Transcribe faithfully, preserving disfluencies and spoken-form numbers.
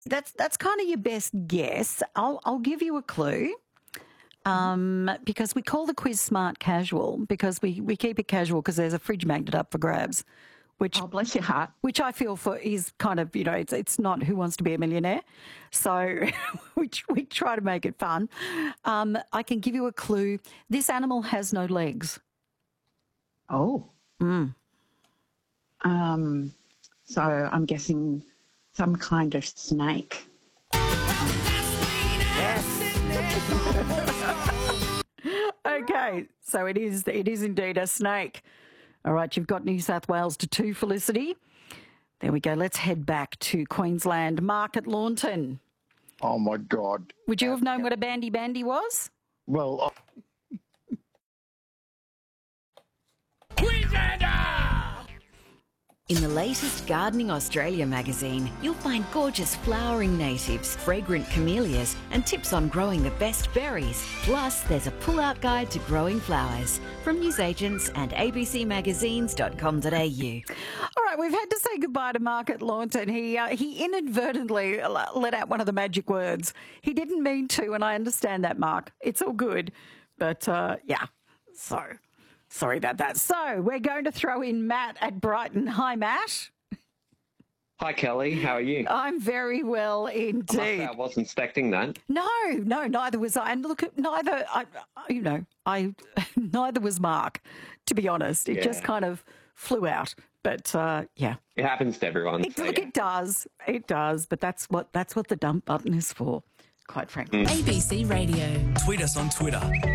That's that's kind of your best guess. I'll I'll give you a clue. Um, because we call the quiz Smart Casual because we, we keep it casual because there's a fridge magnet up for grabs, which Oh, bless your heart. which I feel for is kind of, you know, it's it's not Who Wants to Be a Millionaire, so we we try to make it fun. Um, I can give you a clue. This animal has no legs. Oh. Mm. Um, so I'm guessing some kind of snake. Okay, so it is it is indeed a snake. All right, you've got New South Wales to two, Felicity. There we go. Let's head back to Queensland. Mark at Launton. Oh, my God. Would you have known what a bandy bandy was? Well, In the latest Gardening Australia magazine, you'll find gorgeous flowering natives, fragrant camellias, and tips on growing the best berries. Plus, there's a pull-out guide to growing flowers from newsagents and a b c magazines dot com dot a u. All right, we've had to say goodbye to Mark at Launton. He uh, he inadvertently let out one of the magic words. He didn't mean to, and I understand that, Mark. It's all good, but uh, yeah. So sorry about that. So we're going to throw in Matt at Brighton. Hi, Matt. Hi, Kelly. How are you? I'm very well I must say indeed. I wasn't expecting that. No, no, neither was I. And look, neither, I, you know, I neither was Mark. To be honest, it Yeah. just kind of flew out. But uh, yeah, It happens to everyone. it, so look, yeah. it does, it does. But that's what that's what the dump button is for, quite frankly. A B C Radio. Tweet us on Twitter